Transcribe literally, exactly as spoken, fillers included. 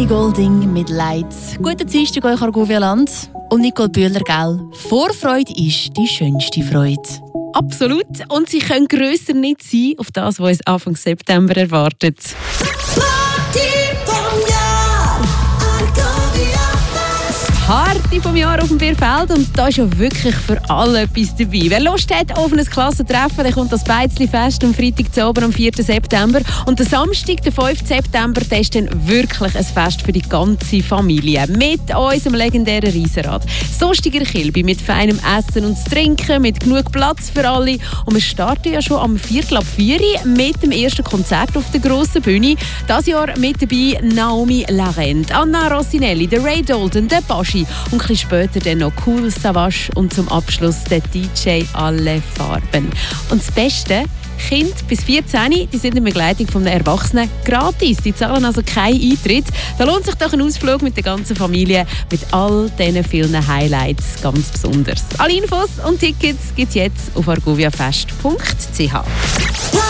Ellie Goulding mit Leid. Guten Dienstag euch Argovia-Land. Und Nicole Bühler, gell? Vorfreude ist die schönste Freude. Absolut. Und sie können grösser nicht sein auf das, was uns Anfang September erwartet. Party vom Jahr auf dem Bierfeld und da ist ja wirklich für alle etwas dabei. Wer Lust hat auf ein Klassentreffen, der kommt das Beizli-Fest am Freitag zu Ober am vierten September. Und der Samstag, der fünften September, der ist dann wirklich ein Fest für die ganze Familie. Mit unserem legendären Riesenrad. Sostiger Kilby mit feinem Essen und Trinken, mit genug Platz für alle. Und wir starten ja schon am Viertel ab vier mit dem ersten Konzert auf der grossen Bühne. Dieses Jahr mit dabei Naomi Larend, Anna Rossinelli, der Ray Dalton, der Baschi und ein bisschen später dann noch Cool Savage und zum Abschluss der D J Alle Farben. Und das Beste, Kinder bis vierzehn, die sind in Begleitung von den Erwachsenen gratis. Die zahlen also keinen Eintritt. Da lohnt sich doch ein Ausflug mit der ganzen Familie, mit all diesen vielen Highlights ganz besonders. Alle Infos und Tickets gibt es jetzt auf argoviafest punkt c h.